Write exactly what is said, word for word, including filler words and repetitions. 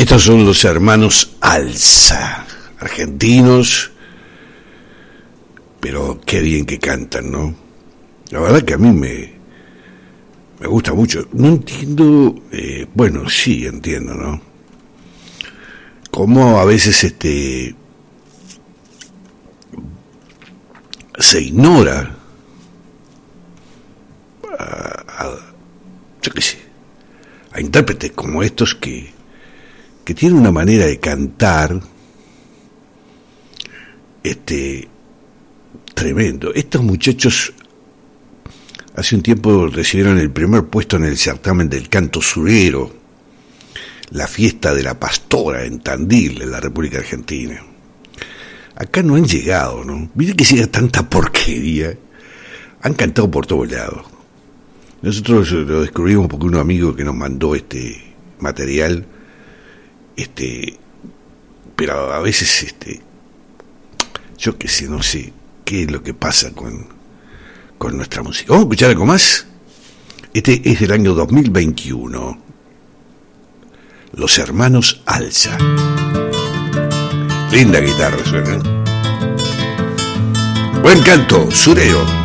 Estos son los hermanos Alza, argentinos, pero qué bien que cantan, ¿no? La verdad que a mí me, me gusta mucho. No entiendo, eh, bueno, sí entiendo, ¿no? Cómo a veces este se ignora a, a yo qué sé, a intérpretes como estos que que tienen una manera de cantar este tremendo. Estos muchachos hace un tiempo recibieron el primer puesto en el certamen del canto surero, la fiesta de la Pastora en Tandil, en la República Argentina. Acá no han llegado, ¿no? Miren que llega tanta porquería. Han cantado por todos lados. Nosotros lo descubrimos porque un amigo que nos mandó este material, este, pero a veces, este, yo qué sé, no sé qué es lo que pasa con, con nuestra música. Vamos a escuchar algo más. Este es del año dos mil veintiuno. Los hermanos Alza. Linda guitarra suena. Buen canto, surero.